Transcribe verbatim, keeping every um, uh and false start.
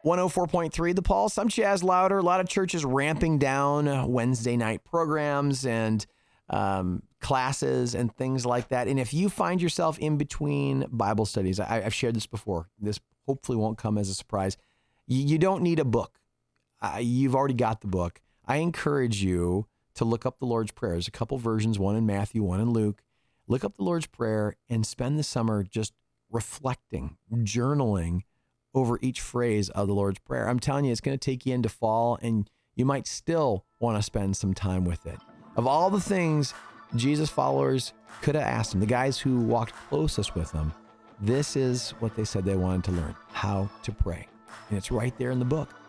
one oh four point three The Pulse. Some Chaz Louder. A lot of churches ramping down Wednesday night programs and um, classes and things like that. And if you find yourself in between Bible studies, I, I've shared this before. This hopefully won't come as a surprise. You, you don't need a book. Uh, you've already got the book. I encourage you to look up the Lord's Prayer. There's a couple versions, one in Matthew, one in Luke. Look up the Lord's Prayer and spend the summer just reflecting, journaling over each phrase of the Lord's Prayer. I'm telling you, it's going to take you into fall, and you might still want to spend some time with it. Of all the things Jesus followers could have asked him, the guys who walked closest with him, this is what they said they wanted to learn, how to pray. And it's right there in the book.